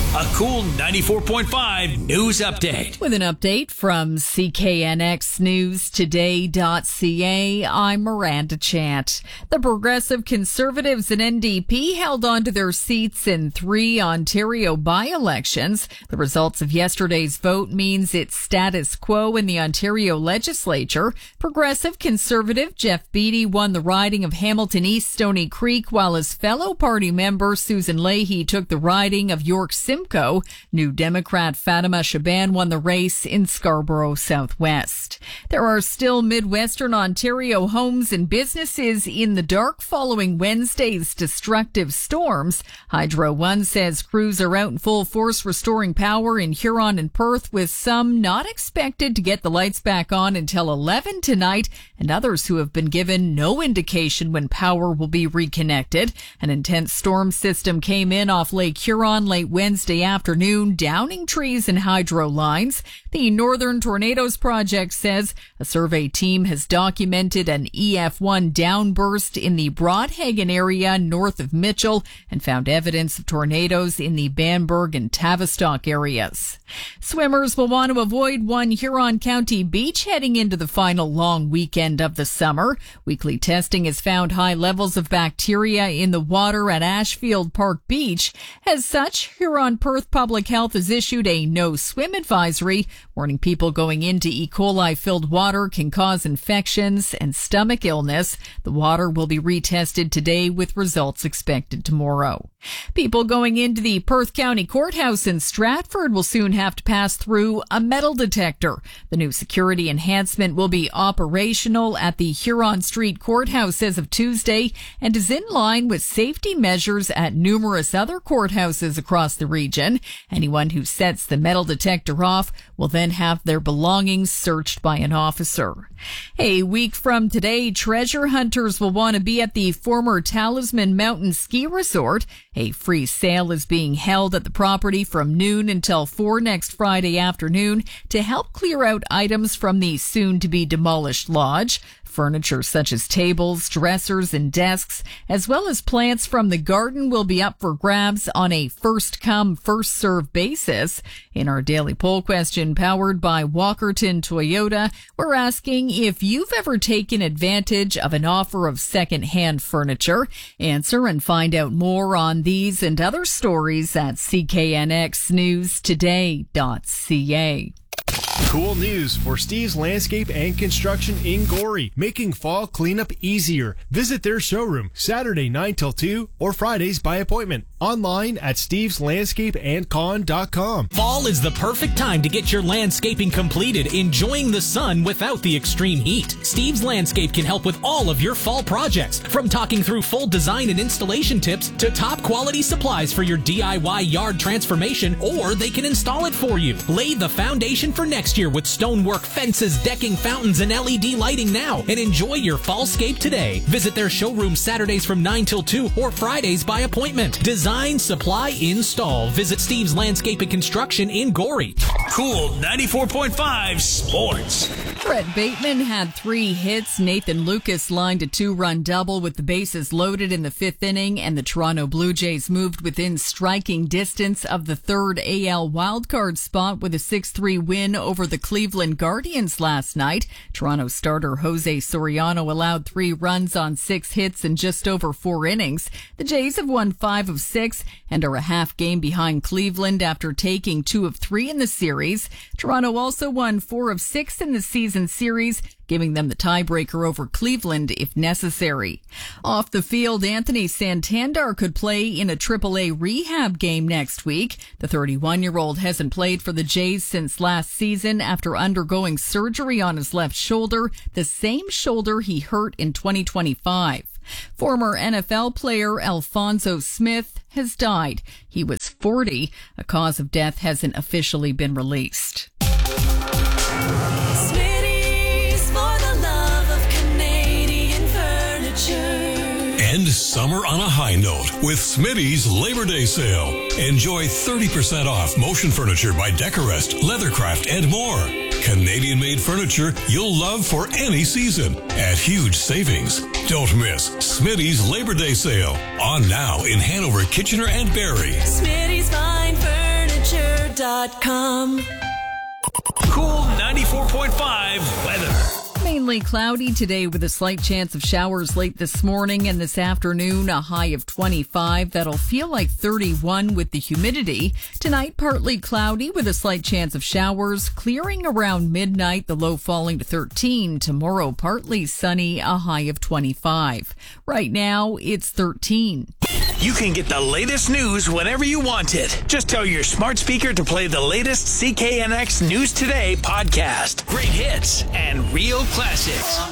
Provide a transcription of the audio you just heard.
A cool 94.5 news update. With an update from CKNXNewsToday.ca, I'm Miranda Chant. The Progressive Conservatives and NDP held on to their seats in 3 Ontario by-elections. The results of yesterday's vote means it's status quo in the Ontario legislature. Progressive Conservative Jeff Beattie won the riding of Hamilton East Stony Creek, while his fellow party member Susan Leahy took the riding of York Simcoe. New Democrat Fatima Shaban won the race in Scarborough Southwest. There are still Midwestern Ontario homes and businesses in the dark following Wednesday's destructive storms. Hydro One says crews are out in full force restoring power in Huron and Perth, with some not expected to get the lights back on until 11 tonight, and others who have been given no indication when power will be reconnected. An intense storm system came in off Lake Huron late Wednesday afternoon, downing trees and hydro lines. The Northern Tornadoes Project says a survey team has documented an EF1 downburst in the Broadhagen area north of Mitchell and found evidence of tornadoes in the Bamberg and Tavistock areas. Swimmers will want to avoid one Huron County beach heading into the final long weekend of the summer. Weekly testing has found high levels of bacteria in the water at Ashfield Park Beach. As such, Huron Perth Public Health has issued a no swim advisory, warning people going into E. coli-filled water can cause infections and stomach illness. The water will be retested today with results expected tomorrow. People going into the Perth County Courthouse in Stratford will soon have to pass through a metal detector. The new security enhancement will be operational at the Huron Street Courthouse as of Tuesday and is in line with safety measures at numerous other courthouses across the region. Anyone who sets the metal detector off will then have their belongings searched by an officer. A week from today, treasure hunters will want to be at the former Talisman Mountain Ski Resort. A free sale is being held at the property from noon until 4 next Friday afternoon to help clear out items from the soon-to-be demolished lodge. Furniture such as tables, dressers, and desks, as well as plants from the garden, will be up for grabs on a first-come, first-served basis. In our daily poll question powered by Walkerton Toyota, we're asking if you've ever taken advantage of an offer of second-hand furniture. Answer and find out more on these and other stories at CKNXNewsToday.ca. Cool news for Steve's Landscape and Construction in Gorey, making fall cleanup easier. Visit their showroom Saturday 9 till 2 or Fridays by appointment. Online at steveslandscapeandcon.com. Fall is the perfect time to get your landscaping completed, enjoying the sun without the extreme heat. Steve's Landscape can help with all of your fall projects, from talking through full design and installation tips to top quality supplies for your DIY yard transformation, or they can install it for you. Lay the foundation for next year with stonework, fences, decking, fountains, and LED lighting now, and enjoy your fallscape today. Visit their showroom Saturdays from 9 till 2 or Fridays by appointment. Design, supply, install. Visit Steve's Landscape and Construction in Gorey. Cool 94.5 Sports. Brett Bateman had 3 hits. Nathan Lucas lined a 2-run double with the bases loaded in the 5th inning, and the Toronto Blue Jays moved within striking distance of the 3rd AL wildcard spot with a 6-3 win over the Cleveland Guardians last night. Toronto starter Jose Soriano allowed 3 runs on 6 hits in just over 4 innings. The Jays have won 5 of 6 and are a half game behind Cleveland after taking 2 of 3 in the series. Toronto also won 4 of 6 in the season series, giving them the tiebreaker over Cleveland if necessary. Off the field, Anthony Santander could play in a AAA rehab game next week. The 31-year-old hasn't played for the Jays since last season after undergoing surgery on his left shoulder, the same shoulder he hurt in 2025. Former NFL player Alphonso Smith has died. He was 40. A cause of death hasn't officially been released. End summer on a high note with Smitty's Labor Day sale. Enjoy 30% off motion furniture by Decorest, Leathercraft, and more. Canadian-made furniture you'll love for any season at huge savings. Don't miss Smitty's Labor Day sale. On now in Hanover, Kitchener, and Barrie. Smitty's Fine Furniture. weather.com. Cool 94.5 weather. Mainly cloudy today with a slight chance of showers late this morning and this afternoon, a high of 25. That'll feel like 31 with the humidity. Tonight, partly cloudy with a slight chance of showers, clearing around midnight, the low falling to 13. Tomorrow, partly sunny, a high of 25. Right now, it's 13. You can get the latest news whenever you want it. Just tell your smart speaker to play the latest CKNX News Today podcast. Great hits and real classics.